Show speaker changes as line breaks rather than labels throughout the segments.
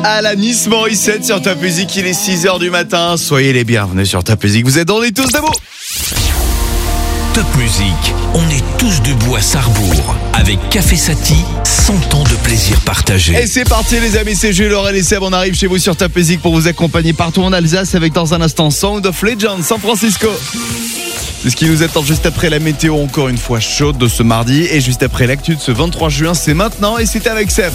Alanis Morissette sur Top Music, il est 6h du matin. Soyez les bienvenus sur Top Music, vous êtes dans les tous debout.
Top Music, on est tous debout à Sarrebourg avec Café Sati, 100 ans de plaisir partagé.
Et c'est parti les amis, c'est Jules, Laurel et Seb, on arrive chez vous sur Top Music pour vous accompagner partout en Alsace avec dans un instant Sound of Legend, San Francisco. C'est ce qui nous attend juste après la météo encore une fois chaude de ce mardi et juste après l'actu de ce 23 juin, c'est maintenant et c'est avec Seb.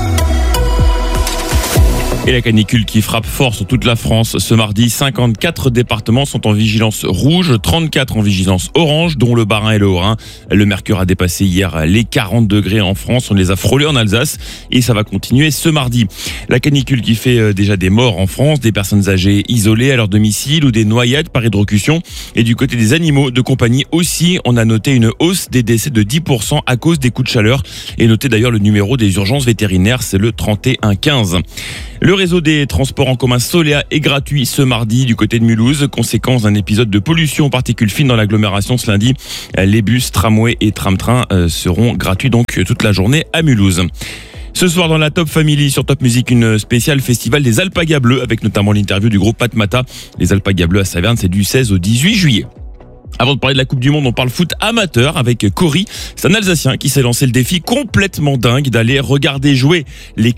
Et la canicule qui frappe fort sur toute la France ce mardi. 54 départements sont en vigilance rouge, 34 en vigilance orange, dont le Bas-Rhin et le Haut-Rhin. Le mercure a dépassé hier les 40 degrés en France. On les a frôlés en Alsace et ça va continuer ce mardi. La canicule qui fait déjà des morts en France, des personnes âgées isolées à leur domicile ou des noyades par hydrocution. Et du côté des animaux de compagnie aussi, on a noté une hausse des décès de 10% à cause des coups de chaleur. Et notez d'ailleurs le numéro des urgences vétérinaires, c'est le 3115. Le réseau des transports en commun Solea est gratuit ce mardi du côté de Mulhouse, conséquence d'un épisode de pollution aux particules fines dans l'agglomération ce lundi. Les bus, tramways et tram-trains seront gratuits donc toute la journée à Mulhouse. Ce soir dans la Top Family sur Top Music, une spéciale festival des Alpagas Bleus avec notamment l'interview du groupe Matmata. Les Alpagas Bleus à Saverne, c'est du 16 au 18 juillet. Avant de parler de la Coupe du Monde, on parle foot amateur avec Cory. C'est un Alsacien qui s'est lancé le défi complètement dingue d'aller regarder jouer les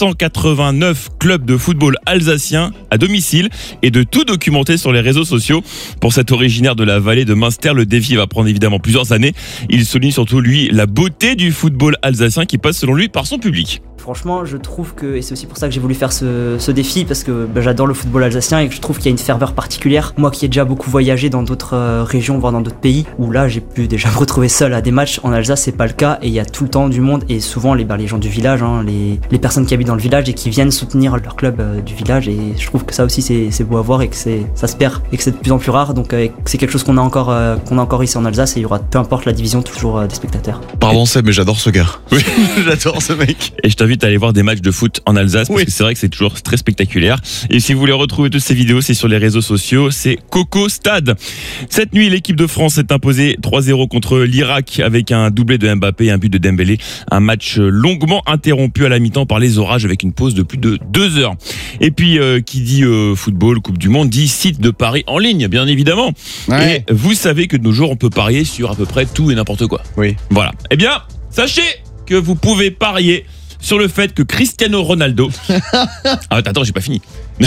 489 clubs de football alsaciens à domicile et de tout documenter sur les réseaux sociaux. Pour cet originaire de la vallée de Münster, le défi va prendre évidemment plusieurs années. Il souligne surtout, lui, la beauté du football alsacien qui passe selon lui par son public.
Franchement, je trouve que, et c'est aussi pour ça que j'ai voulu faire ce défi, parce que j'adore le football alsacien et que je trouve qu'il y a une ferveur particulière. Moi qui ai déjà beaucoup voyagé dans d'autres régions, voire dans d'autres pays, où là j'ai pu déjà me retrouver seul à des matchs, en Alsace c'est pas le cas et il y a tout le temps du monde et souvent les gens du village, les personnes qui habitent dans le village et qui viennent soutenir leur club du village, et je trouve que ça aussi c'est beau à voir et que ça se perd et que c'est de plus en plus rare, donc c'est quelque chose qu'on a encore ici en Alsace et il y aura, peu importe la division, toujours des spectateurs.
Pardon Seb, mais j'adore ce gars. Oui. J'adore ce mec.
Et je t'invite à aller voir des matchs de foot en Alsace parce que c'est vrai que c'est toujours très spectaculaire. Et si vous voulez retrouver toutes ces vidéos, c'est sur les réseaux sociaux, c'est Coco Stade. Cette nuit, l'équipe de France s'est imposée 3-0 contre l'Irak avec un doublé de Mbappé et un but de Dembélé. Un match longuement interrompu à la mi-temps par les orages avec une pause de plus de 2 heures. Et puis, qui dit football, Coupe du Monde, dit site de paris en ligne, bien évidemment. Ouais. Et vous savez que de nos jours, on peut parier sur à peu près tout et n'importe quoi. Oui. Voilà. Eh bien, sachez que vous pouvez parier sur le fait que Cristiano Ronaldo attends, j'ai pas fini.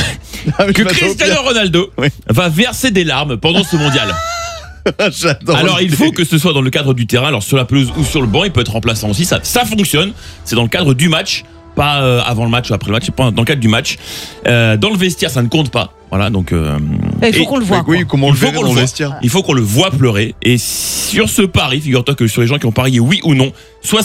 Que Cristiano Ronaldo va verser des larmes pendant ce mondial. J'adore. Alors il faut que ce soit dans le cadre du terrain, alors sur la pelouse ou sur le banc, il peut être remplaçant aussi, ça fonctionne, c'est dans le cadre du match, pas avant le match ou après le match, c'est pas dans le cadre du match. Dans le vestiaire, ça ne compte pas. Voilà, donc
il faut qu'on le voit.
Oui, comment on le verrait dans le vestiaire.
Il faut qu'on le voit pleurer. Et sur ce pari, figure-toi que sur les gens qui ont parié oui ou non,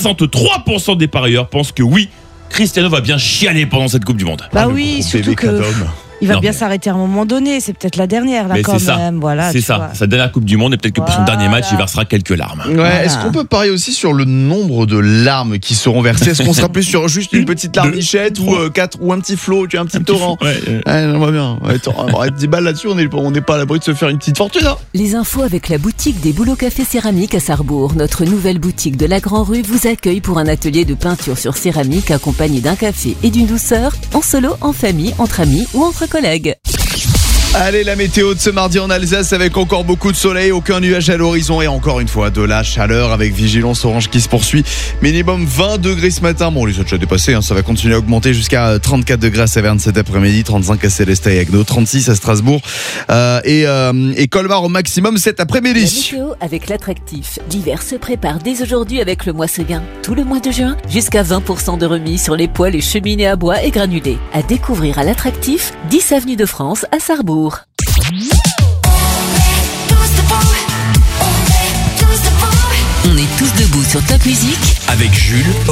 63% des parieurs pensent que oui, Cristiano va bien chialer pendant cette Coupe du Monde.
Bah oui, surtout que il va bien s'arrêter à un moment donné, c'est peut-être la dernière là, quand même. Voilà,
c'est ça, sa dernière Coupe du Monde, et peut-être que pour son dernier match, il versera quelques larmes.
Ouais, voilà. Est-ce qu'on peut parier aussi sur le nombre de larmes qui seront versées? Est-ce qu'on sera plus sur juste une petite larmichette ou 4 ou un petit flot, tu vois, un petit torrent? On va bien. Ouais, 10 balles là-dessus, on n'est pas à l'abri de se faire une petite fortune. Hein.
Les infos avec la boutique des Boulots Café Céramique à Sarrebourg. Notre nouvelle boutique de la Grand Rue vous accueille pour un atelier de peinture sur céramique accompagné d'un café et d'une douceur, en solo, en famille, entre amis ou entre collègues.
Allez, la météo de ce mardi en Alsace avec encore beaucoup de soleil, aucun nuage à l'horizon et encore une fois de la chaleur avec vigilance orange qui se poursuit. Minimum 20 degrés ce matin. Bon, on les a déjà dépassés, ça va continuer à augmenter jusqu'à 34 degrés à Saverne cet après-midi, 35 à Célestat et Agno, 36 à Strasbourg et Colmar au maximum cet après-midi.
La météo avec l'attractif. L'hiver se prépare dès aujourd'hui avec le mois Seguin. Tout le mois de juin, jusqu'à 20% de remise sur les poêles et cheminées à bois et granulés. À découvrir à l'attractif, 10 avenue de France à Sarrebourg.
On est tous debout sur Top Music avec Jules.